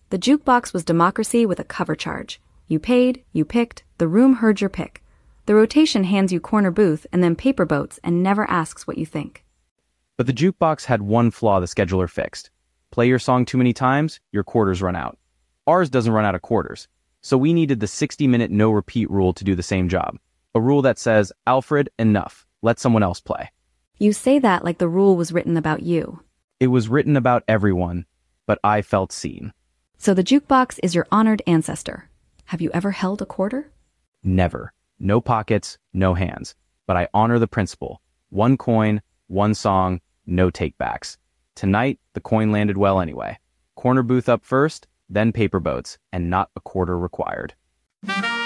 The jukebox was democracy with a cover charge. You paid, you picked, the room heard your pick. The rotation hands you corner booth and then paper boats and never asks what you think. But the jukebox had one flaw the scheduler fixed. Play your song too many times, your quarters run out. Ours doesn't run out of quarters, so we needed the 60-minute no-repeat rule to do the same job. A rule that says, Alfred, enough, let someone else play. You say that like the rule was written about you. It was written about everyone, but I felt seen. So the jukebox is your honored ancestor. Have you ever held a quarter? Never. No pockets, no hands. But I honor the principle. One coin, one song, no takebacks. Tonight, the coin landed well anyway. Corner booth up first, then paper boats, and not a quarter required.